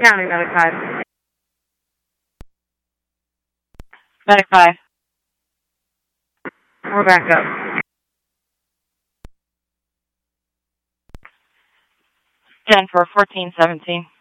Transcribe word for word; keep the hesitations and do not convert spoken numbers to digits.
County, Medic five. Medic five. We're back up. ten for fourteen seventeen.